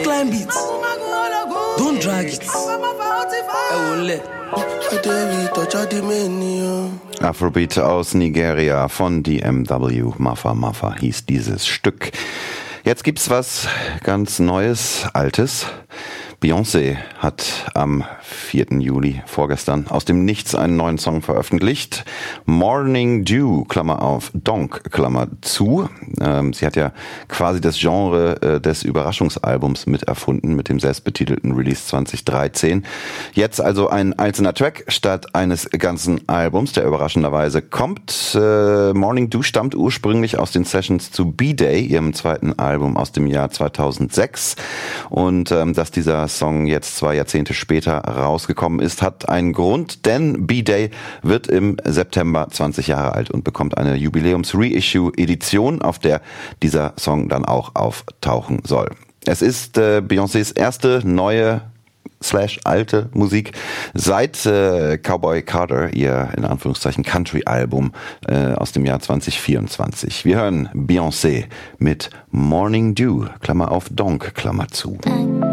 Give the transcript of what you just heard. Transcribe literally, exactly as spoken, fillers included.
Just climb it. Don't drag it. Afrobeat aus Nigeria von D M W. Maffa Maffa hieß dieses Stück. Jetzt gibt's was ganz Neues, Altes. Beyoncé hat am vierten Juli, vorgestern, aus dem Nichts einen neuen Song veröffentlicht. Morning Dew, Klammer auf, Donk, Klammer zu. Ähm, sie hat ja quasi das Genre äh, des Überraschungsalbums miterfunden mit dem selbstbetitelten Release zwanzig dreizehn. Jetzt also ein einzelner Track statt eines ganzen Albums, der überraschenderweise kommt. Äh, Morning Dew stammt ursprünglich aus den Sessions zu B-Day, ihrem zweiten Album aus dem Jahr zweitausendsechs. Und ähm, dass dieser Song jetzt zwei Jahrzehnte später rausgekommen ist, hat einen Grund, denn B-Day wird im September zwanzig Jahre alt und bekommt eine Jubiläums-Reissue-Edition, auf der dieser Song dann auch auftauchen soll. Es ist äh, Beyoncés erste neue slash alte Musik seit äh, Cowboy Carter, ihr in Anführungszeichen Country-Album äh, aus dem Jahr zwanzig vierundzwanzig. Wir hören Beyoncé mit Morning Dew, Klammer auf Donk, Klammer zu.